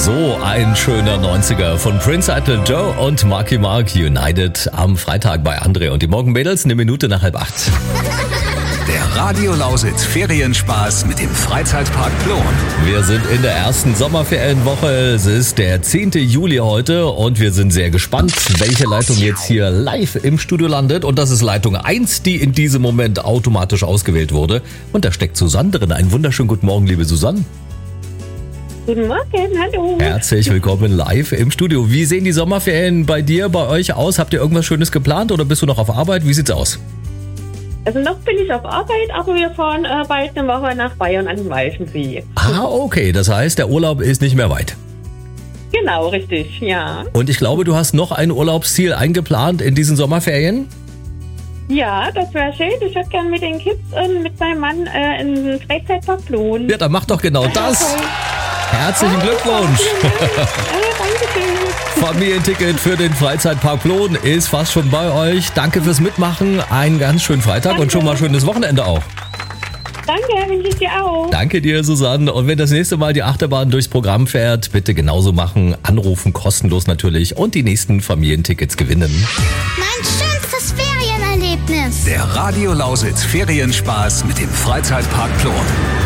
So ein schöner 90er von Prince Idol Joe und Marky Mark, United am Freitag bei André und die Morgenmädels, 7:45. Der Radio Lausitz Ferienspaß mit dem Freizeitpark Plon. Wir sind in der ersten Sommerferienwoche. Es ist der 10. Juli heute und wir sind sehr gespannt, welche Leitung jetzt hier live im Studio landet. Und das ist Leitung 1, die in diesem Moment automatisch ausgewählt wurde. Und da steckt Susanne drin. Einen wunderschönen guten Morgen, liebe Susanne. Guten Morgen, hallo. Herzlich willkommen live im Studio. Wie sehen die Sommerferien bei dir, bei euch aus? Habt ihr irgendwas Schönes geplant oder bist du noch auf Arbeit? Wie sieht's aus? Also noch bin ich auf Arbeit, aber wir fahren bald eine Woche nach Bayern an den Walchensee. Ah, okay. Das heißt, der Urlaub ist nicht mehr weit. Genau, richtig, ja. Und ich glaube, du hast noch ein Urlaubsziel eingeplant in diesen Sommerferien? Ja, das wäre schön. Ich würde gerne mit den Kids und mit meinem Mann in den Freizeitpark Plon. Ja, dann mach doch genau das. Herzlichen Glückwunsch. Dankeschön. Familienticket für den Freizeitpark Plon ist fast schon bei euch. Danke fürs Mitmachen. Einen ganz schönen Freitag und schon mal schönes Wochenende auch. Danke, wünsche ich dir auch. Danke dir, Susanne. Und wenn das nächste Mal die Achterbahn durchs Programm fährt, bitte genauso machen. Anrufen, kostenlos natürlich. Und die nächsten Familientickets gewinnen. Mein schönstes Ferienerlebnis. Der Radio Lausitz Ferienspaß mit dem Freizeitpark Plon.